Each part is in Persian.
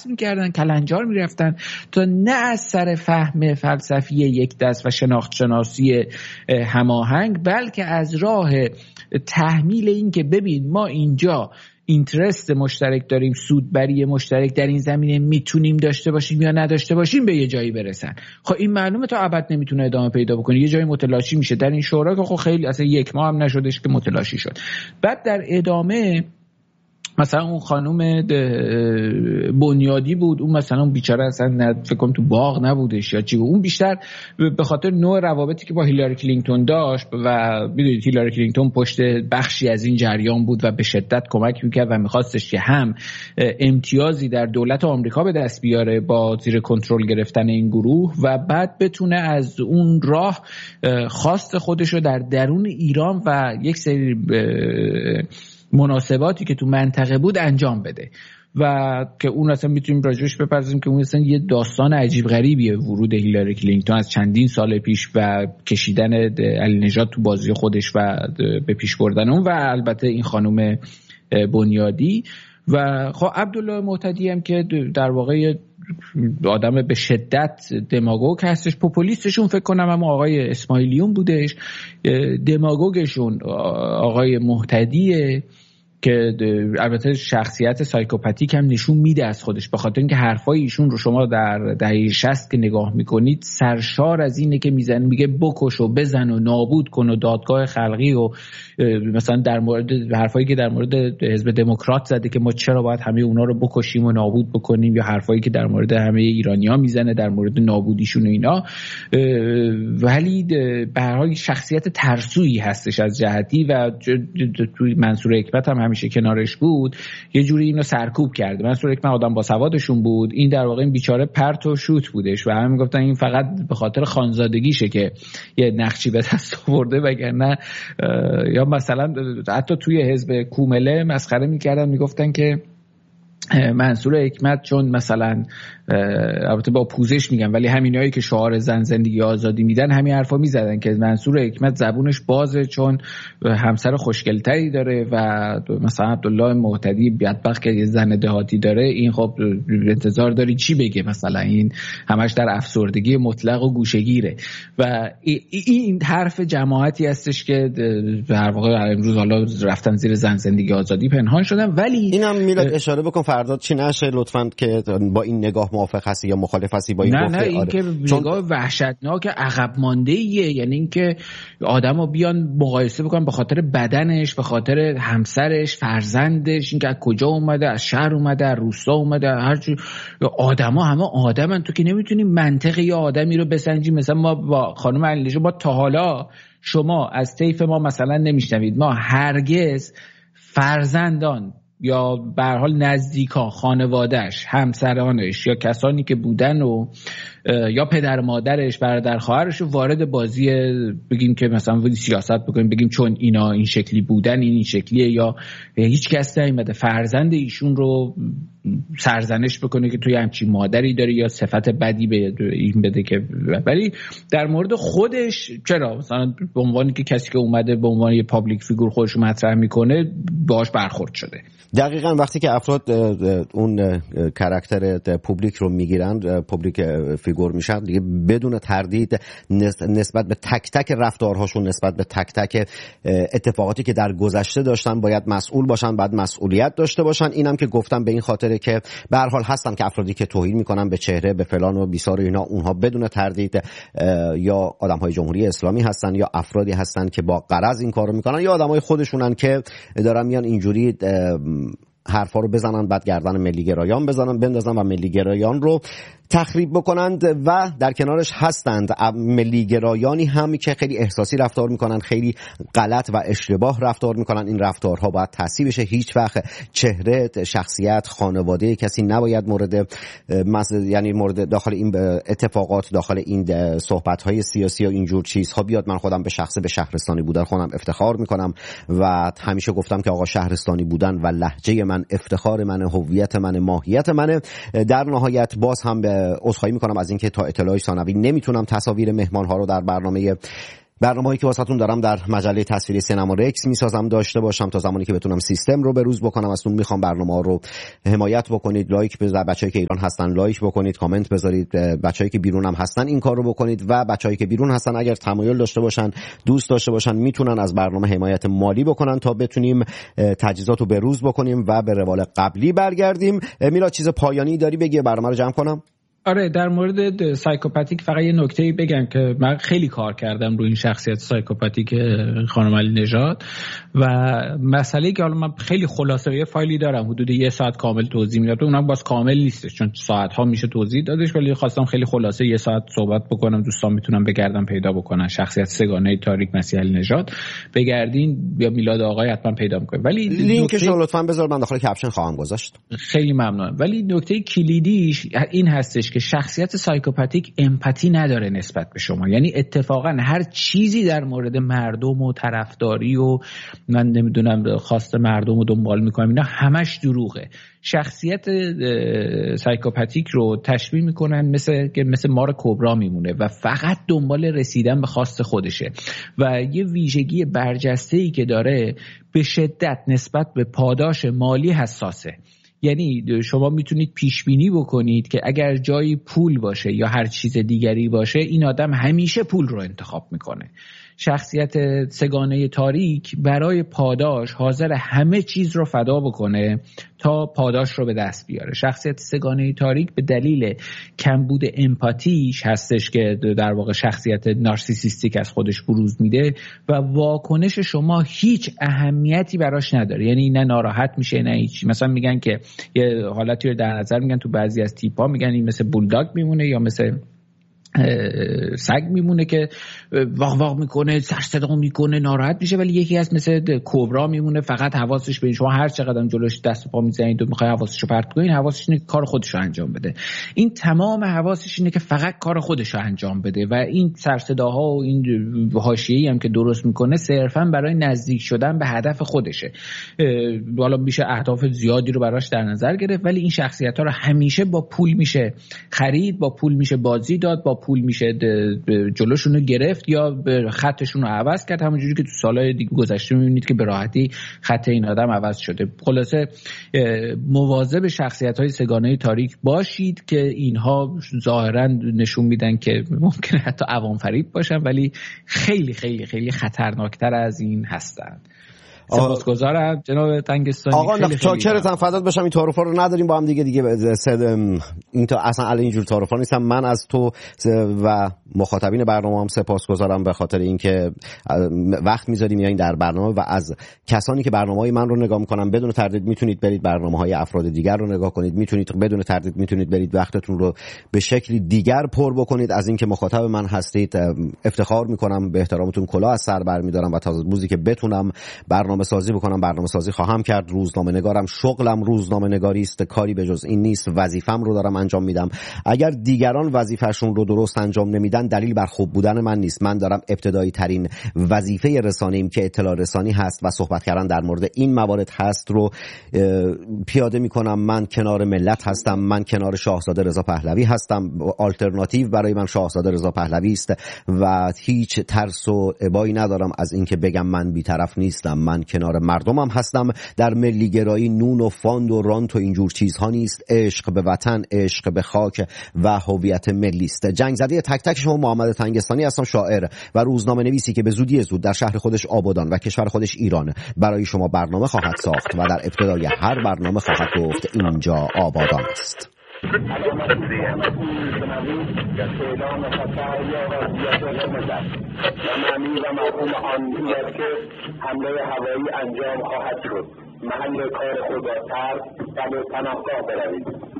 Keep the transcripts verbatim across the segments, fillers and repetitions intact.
میکردن، کلنجار میرفتن تا نه از سر فهم فلسفی یک دست و شناخت شناسی هماهنگ، بلکه از راه تحمیل این که ببین ما اینجا اینترست مشترک داریم، سودبری مشترک در این زمینه میتونیم داشته باشیم یا نداشته باشیم، به یه جایی برسن. خب این معلومه تا ابد نمیتونه ادامه پیدا بکنه، یه جایی متلاشی میشه. در این شورا که خب خیلی اصلا یک ماه هم نشدش که متلاشی شد. بعد در ادامه مثلا اون خانم بنیادی بود، اون مثلا اون بیچاره اصلا فکر کنم تو باغ نبودش یا چی بود، اون بیشتر به خاطر نوع روابطی که با هیلاری کلینتون داشت و میدونید هیلاری کلینتون پشت بخشی از این جریان بود و به شدت کمک میکرد و میخواستش که هم امتیازی در دولت آمریکا به دست بیاره با زیر کنترل گرفتن این گروه و بعد بتونه از اون راه خواست خودش رو در درون ایران و یک سری مناسباتی که تو منطقه بود انجام بده و که اون اصلا میتونیم راجعش بپرسیم که اون اصلا یه داستان عجیب غریبیه، ورود هیلاری کلینتون از چندین سال پیش و کشیدن علی نژاد تو بازی خودش و به پیش بردن اون و البته این خانم بنیادی و خب عبدالله معتدی هم که در واقع آدم به شدت دماگوگ هستش. پوپولیستشون فکر کنم هم آقای اسماعیلیون بودش، دماگوگشون آقای معتدیه که البته شخصیت سایکوپاتیک هم نشون میده از خودش، به خاطر اینکه حرفای ایشون رو شما در دهه شصت که نگاه میکنید سرشار از اینه که میزنه میگه بکش و بزن و نابود کن و دادگاه خلقی و مثلا در مورد حرفایی که در مورد حزب دموکرات زده که ما چرا باید همه اونا رو بکشیم و نابود بکنیم، یا حرفایی که در مورد همه ایرانی‌ها میزنه در مورد نابودیشون و اینا. ولی به هر حال شخصیت ترسویی هستش از جهتی و توی منصور حکمت هم همیشه کنارش بود، یه جوری اینو سرکوب کرده. منصور حکمت آدم با سوادشون بود، این در واقع این بیچاره پرت و شوت بودش و همه میگفتن این فقط به خاطر خانزادگیشه که یه نقشی به دست آورده، وگرنه یا مثلا حتی توی حزب کومله مسخره میکردن، میگفتن که منصور حکمت چون مثلا البته با پوزش میگم ولی همینایی که شعار زن زندگی آزادی میدن همین حرفا میزدن که منصور حکمت زبونش بازه چون همسر خوشگلتری داره و مثلا عبدالله معتدی بدبخت که یه زن دهاتی داره، این خب انتظار داری چی بگه، مثلا این همش در افسردگی مطلق و گوشه‌گیره و این حرف جماعتی هستش که در واقع امروز حالا رفتن زیر زن زندگی آزادی پنهان شدن. ولی اینم میلاد اشاره بکن فردا چی نشه لطفاً که با این نگاه موافق هستی یا مخالف هستی با این نه گفته؟ نه این آره. که چون... نگاه وحشتناک عقب مانده ایه، یعنی اینکه آدمو بیان مقایسه بکنن به خاطر بدنش، به خاطر همسرش، فرزندش، اینکه از کجا اومده، از شهر اومده، از روستا اومده، هر چی. آدما همه آدمن، تو که نمیتونی منطق یه آدمی رو بسنجی. مثلا ما با خانم علی نژاد با تا حالا شما از طیف ما مثلا نمیشنوید ما هرگز فرزندان یا به هر حال نزدیکا، خانواده‌اش، همسرانش یا کسانی که بودن و یا پدر مادرش، برادر خواهرش رو وارد بازی بگیم که مثلا سیاست بکنیم بگیم چون اینا این شکلی بودن این این شکلیه، یا هیچ کس نیومده فرزند ایشون رو سرزنش بکنه که توی همچین مادری داری یا صفت بدی به این بده که. ولی در مورد خودش چرا مثلا به عنوانی که کسی که اومده به عنوان یه پابلیک فیگور خودش رو مطرح میکنه باهاش برخورد شده. دقیقاً وقتی که افراد اون کاراکتر پابلیک رو میگیرن، پابلیک فیگور میشن دیگه، بدون تردید نسبت به تک تک رفتارهاشون، نسبت به تک تک اتفاقاتی که در گذشته داشتن باید مسئول باشن، باید مسئولیت داشته باشن. اینم که گفتم به این خاطره که به هر حال هستن که افرادی که توهین میکنن به چهره، به فلان و بیسار و اینا، اونها بدون تردید یا آدمهای جمهوری اسلامی هستن یا افرادی هستن که با غرض این کارو میکنن یا آدمای خودشونن که دارن میان اینجوری حرفا رو بزنن بعد گردن ملی گرایان بزنن بندازن و ملی گرایان رو تخریب بکنند. و در کنارش هستند ملی گرایانی هم که خیلی احساسی رفتار میکنن، خیلی غلط و اشتباه رفتار میکنن. این رفتارها باید تصحیح بشه. هیچ وقت چهره، شخصیت، خانواده کسی نباید مورد یعنی مورد داخل این اتفاقات، داخل این صحبت‌های سیاسی و اینجور چیزها بیاد. من خودم به شخص به شهرستانی بودن خودم افتخار میکنم و همیشه گفتم که آقا شهرستانی بودن و لهجه من افتخار من، هویت من، ماهیت من. در نهایت باز هم به عذرخواهی میکنم از اینکه تا اطلاع ثانوی نمیتونم تصاویر مهمان ها رو در برنامه برنامه‌ای که واسهتون دارم در مجله تصویری سینما رکس میسازم داشته باشم تا زمانی که بتونم سیستم رو بروز بکنم. ازتون میخوام برنامه‌ها رو حمایت بکنید، لایک بزنید، بچه‌ای که ایران هستن لایک بکنید، کامنت بذارید، بچه‌ای که بیرون هم هستن این کارو بکنید و بچه‌ای که بیرون هستن اگر تمایل داشته باشن، دوست داشته باشن، میتونن از برنامه حمایت مالی بکنن تا بتونیم تجهیزات رو بروز بکنیم و به روال قبلی برگردیم. میلاد چیز پایانی داری بگی برنامه رو جمع کنم؟ آره، در مورد سایکوپاتیک فقط یه نکته‌ای بگم که من خیلی کار کردم روی این شخصیت سایکوپاتیک خانم علی نژاد و مسئله که حالا من خیلی خلاصه یه فایلی دارم حدود یه ساعت کامل توضیح میدم، اونم باز کامل نیستش چون ساعت‌ها میشه توضیح دادش، ولی خواستم خیلی خلاصه یه ساعت صحبت بکنم. دوستان میتونن بگردن پیدا بکنن شخصیت سگانه تاریک مسیح علی نژاد، بگردین یا میلاد آقای حتما پیدا میکنید. ولی لینکش رو لطفاً بذار، من داخل کپشن خواهم گذاشت. خیلی ممنونم. ولی نکته کلیدیش این هستش که شخصیت سایکوپاتیک امپاتی نداره نسبت به شما، یعنی اتفاقا هر چیزی در مورد مردم و طرفداری و من نمیدونم خواست مردم رو دنبال میکنم اینا همش دروغه. شخصیت سایکوپاتیک رو تشبیه میکنن مثل که مثل مار کبرا میمونه و فقط دنبال رسیدن به خواست خودشه و یه ویژگی برجسته‌ای که داره به شدت نسبت به پاداش مالی حساسه. یعنی شما میتونید پیش بینی بکنید که اگر جایی پول باشه یا هر چیز دیگری باشه این آدم همیشه پول رو انتخاب میکنه. شخصیت سگانه تاریک برای پاداش حاضر همه چیز رو فدا بکنه تا پاداش رو به دست بیاره. شخصیت سگانه تاریک به دلیل کمبود امپاتیش هستش که در واقع شخصیت نارسیسیستیک از خودش بروز میده و واکنش شما هیچ اهمیتی براش نداره، یعنی نه ناراحت میشه نه هیچ. مثلا میگن که یه حالتی رو در نظر میگن تو بعضی از تیپ‌ها، میگن این مثل بولداگ میمونه یا مثل سگ میمونه که واق واق میکنه، سر صدا میکنه، ناراحت میشه، ولی یکی از مثل کبرا میمونه فقط حواسش به شما هر چقدر جلوش دست و پا میزنید و میخوای حواسشو پرت کنین، حواسش اینه که کار خودشو انجام بده. این تمام حواسش اینه که فقط کار خودشو انجام بده و این سر صداها و این حاشیه‌ای هم که درست میکنه صرفا برای نزدیک شدن به هدف خودشه. حالا میشه اهداف زیادی رو براش در نظر گرفت، ولی این شخصیت‌ها رو همیشه با پول میشه خرید، با پول میشه بازی داد، با پول میشه جلوشون رو گرفت یا به خطشون رو عوض کرد، همونجوری که تو سالهای دیگه گذشته میبینید که به راحتی خط این آدم عوض شده. خلاصه مواظب شخصیت‌های سگانه تاریک باشید که اینها ظاهراً نشون میدن که ممکنه حتی عوام فریب باشن ولی خیلی خیلی خیلی خطرناکتر از این هستن. سپاسگزارم جناب تنگستانی. آقا چاکرتم، فدات بشم. این تعارفا رو نداریم با هم دیگه دیگه این تا اصلا الان اینجور تعارفا نیستم. من از تو و مخاطبین برنامه هم سپاسگزارم به خاطر اینکه وقت میذاریم میایین در برنامه و از کسانی که برنامه‌های من رو نگاه میکنن بدون تردید میتونید برید برنامه‌های افراد دیگر رو نگاه کنید، میتونید بدون تردید میتونید برید وقتتون رو به شکلی دیگر پر بکنید. از اینکه مخاطب من هستید افتخار میکنم، به احترامتون کلاه از سر برمی‌دارم و تا روزی که بتونم برنامه سازی بکنم برنامه سازی خواهم کرد. روزنامه نگارم، شغلم روزنامه نگاری است، کاری به جز این نیست، وظیفم رو دارم انجام میدم. اگر دیگران وظیفه‌شون رو درست انجام نمیدن دلیل بر خوب بودن من نیست. من دارم ابتدایی ترین وظیفه رسانه‌ایم که اطلاع رسانی هست و صحبت کردن در مورد این موارد هست رو پیاده میکنم. من کنار ملت هستم، من کنار شاهزاده رضا پهلوی هستم. آلترناتیو برای من شاهزاده رضا پهلوی است و هیچ ترس و ابایی ندارم از اینکه بگم من بی‌طرف نیستم. من کنار مردمم هستم. در ملی گرایی نون و فاند و رانت و اینجور چیزها نیست. عشق به وطن، عشق به خاک و هویت ملی است. جنگ زده تک تک شما محمد تنگستانی هستم، شاعر و روزنامه نویسی که به زودی زود در شهر خودش آبادان و کشور خودش ایران برای شما برنامه خواهد ساخت و در ابتدای هر برنامه خواهد گفت اینجا آبادان است. حمله هوایی انجام خواهد شد. محل کار خود را ترک و به پناهگاه بروید.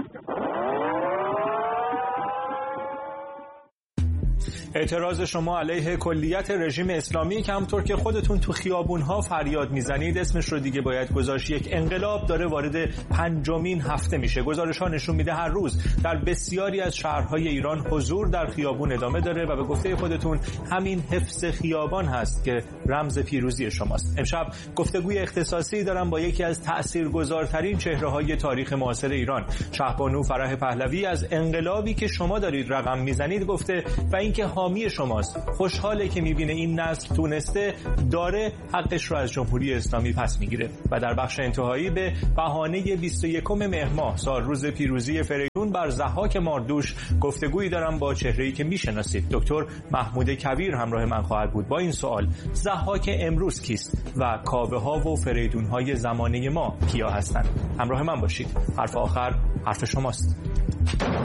اعتراض شما علیه کلیت رژیم اسلامی که همونطور که خودتون تو خیابون‌ها فریاد میزنید اسمش رو دیگه باید گذاشت یک انقلاب داره وارد پنجمین هفته میشه. گزارش‌ها نشون میده هر روز در بسیاری از شهرهای ایران حضور در خیابون ادامه داره و به گفته خودتون همین حفظ خیابان هست که رمز پیروزی شماست. امشب گفتگوی اختصاصی دارم با یکی از تأثیرگذارترین چهره‌های تاریخ معاصر ایران، شهبانو فرح پهلوی، از انقلابی که شما دارید رقم میزنید گفته و اینکه حامی شماست. خوشحاله که میبینه این نسل تونسته داره حقش رو از جمهوری اسلامی پس میگیره. و در بخش انتهایی به بهانه بیست و یکم مهر ماه سال روز پیروزی فریدون بر ضحاک ماردوش گفتگویی دارم با چهره‌ای که میشناسید. دکتر محمود کویر همراه من خواهد بود با این سوال: ضحاک امروز کیست و کاوه‌ها و فریدون‌های زمانه ما کیا هستند؟ همراه من باشید. حرف آخر حرف شماست.